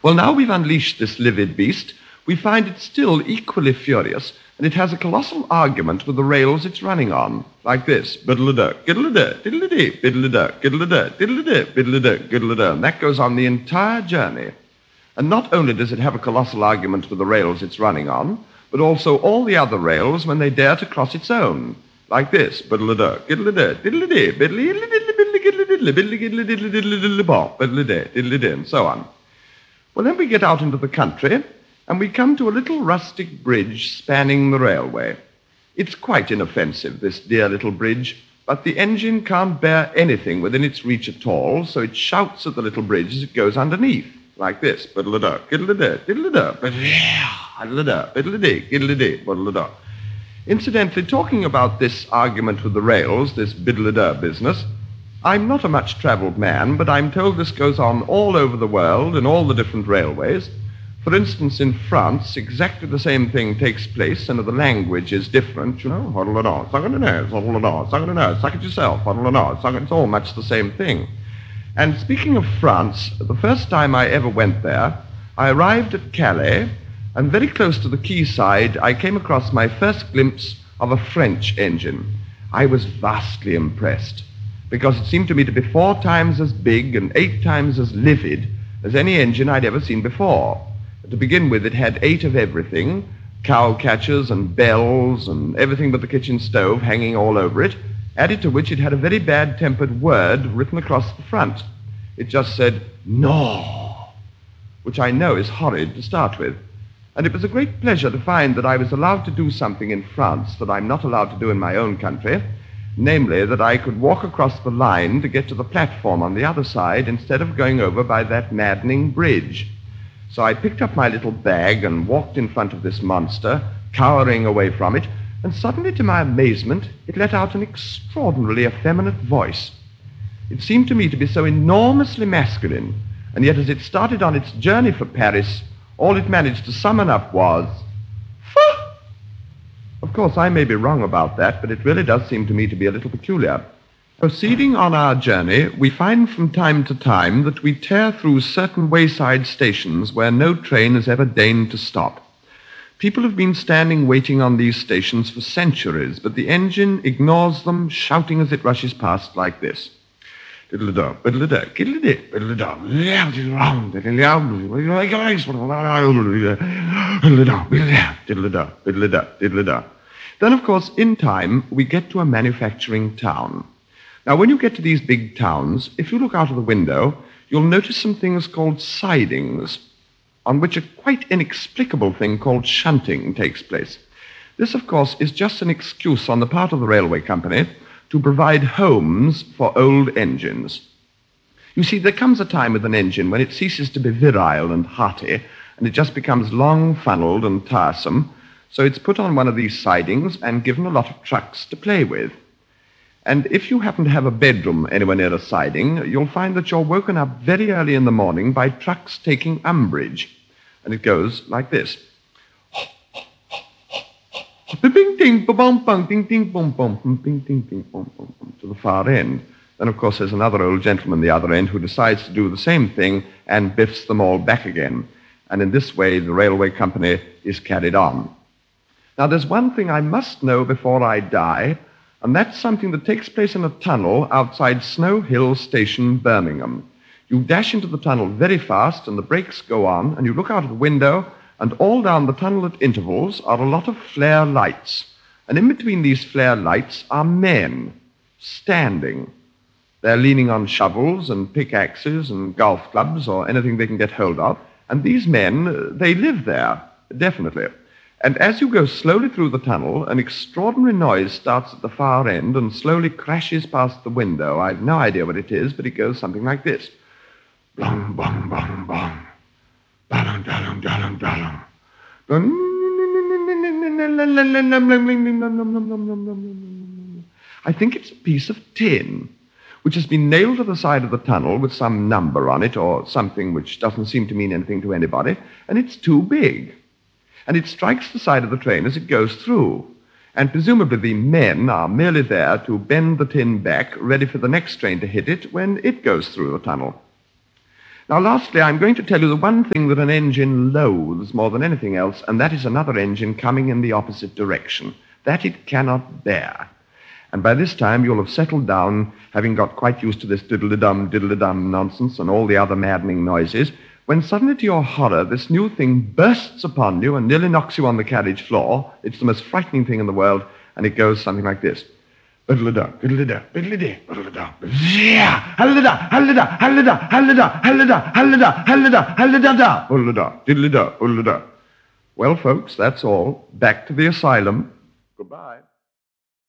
Well, now we've unleashed this livid beast, we find it still equally furious, and it has a colossal argument with the rails it's running on, like this. Biddle-a-duh, giddle-a-duh, diddle-a-dee, biddle-a-duh, giddle-a-duh, diddle-a-duh, biddle-a-duh, giddle-a-duh. And that goes on the entire journey. And not only does it have a colossal argument with the rails it's running on, but also all the other rails when they dare to cross its own, like this. Biddle-a-duh, giddle-a-duh, diddle-a-dee, biddle-a-diddle-a-diddle-a-diddle-a-diddle-a-diddle-a-bop, biddle-a-dee, diddle-a-dee, and so on. Well, then we get out into the country, and we come to a little rustic bridge spanning the railway. It's quite inoffensive, this dear little bridge, but the engine can't bear anything within its reach at all, so it shouts at the little bridge as it goes underneath, like this. Biddle-a-duh, giddle-a-duh, diddle-a-duh, biddle-a-duh, biddle-a-dee, giddle-a-dee, biddle-a-duh. Incidentally, talking about this argument with the rails, this biddle-a-duh business, I'm not a much-traveled man, but I'm told this goes on all over the world in all the different railways. For instance, in France, exactly the same thing takes place, and the language is different, you know. Suck it yourself. It's all much the same thing. And speaking of France, the first time I ever went there, I arrived at Calais, and very close to the quayside, I came across my first glimpse of a French engine. I was vastly impressed, because it seemed to me to be 4 times as big and 8 times as livid as any engine I'd ever seen before. To begin with, it had 8 of everything, cow catchers and bells and everything but the kitchen stove hanging all over it, added to which it had a very bad-tempered word written across the front. It just said, "No," which I know is horrid to start with. And it was a great pleasure to find that I was allowed to do something in France that I'm not allowed to do in my own country, namely that I could walk across the line to get to the platform on the other side instead of going over by that maddening bridge. So I picked up my little bag and walked in front of this monster, cowering away from it, and suddenly, to my amazement, it let out an extraordinarily effeminate voice. It seemed to me to be so enormously masculine, and yet as it started on its journey for Paris, all it managed to summon up was, "Fuh!" Of course, I may be wrong about that, but it really does seem to me to be a little peculiar. Proceeding on our journey, we find from time to time that we tear through certain wayside stations where no train has ever deigned to stop. People have been standing waiting on these stations for centuries, but the engine ignores them, shouting as it rushes past like this. Diddle-a-duh, biddle-a-duh, giddle-a-dee, biddle-a-duh, diddle-a-duh, biddle-a-duh, diddle-a-duh. Then, of course, in time, we get to a manufacturing town. Now, when you get to these big towns, if you look out of the window, you'll notice some things called sidings, on which a quite inexplicable thing called shunting takes place. This, of course, is just an excuse on the part of the railway company to provide homes for old engines. You see, there comes a time with an engine when it ceases to be virile and hearty, and it just becomes long-funneled and tiresome, so it's put on one of these sidings and given a lot of trucks to play with. And if you happen to have a bedroom anywhere near a siding, you'll find that you're woken up very early in the morning by trucks taking umbrage. And it goes like this. Bing ding bum bum ding ding bum bum ding ding ding bum bum to the far end. Then, of course, there's another old gentleman the other end who decides to do the same thing and biffs them all back again. And in this way, the railway company is carried on. Now, there's one thing I must know before I die, and that's something that takes place in a tunnel outside Snow Hill Station, Birmingham. You dash into the tunnel very fast, and the brakes go on, and you look out of the window, and all down the tunnel at intervals are a lot of flare lights. And in between these flare lights are men standing. They're leaning on shovels and pickaxes and golf clubs or anything they can get hold of. And these men, they live there, definitely. And as you go slowly through the tunnel, an extraordinary noise starts at the far end and slowly crashes past the window. I've no idea what it is, but it goes something like this. Blong, bong, bong, bong. Ballum, dallum, dallum, dallum. I think it's a piece of tin which has been nailed to the side of the tunnel with some number on it or something which doesn't seem to mean anything to anybody, and it's too big. And it strikes the side of the train as it goes through. And presumably the men are merely there to bend the tin back, ready for the next train to hit it when it goes through the tunnel. Now, lastly, I'm going to tell you the one thing that an engine loathes more than anything else, and that is another engine coming in the opposite direction. That it cannot bear. And by this time, you'll have settled down, having got quite used to this diddle-a-dum nonsense and all the other maddening noises, when suddenly, to your horror, this new thing bursts upon you and nearly knocks you on the carriage floor. It's the most frightening thing in the world, and it goes something like this. Biddle-a-da, biddle-a-da, biddle-a-da, biddle-a-da, yeah, hallada, hallada, hallada, hallada, hallada, hallada, hallada, hallada, bullada, diddle-a-da, bullada. Well, folks, that's all. Back to the asylum. Goodbye.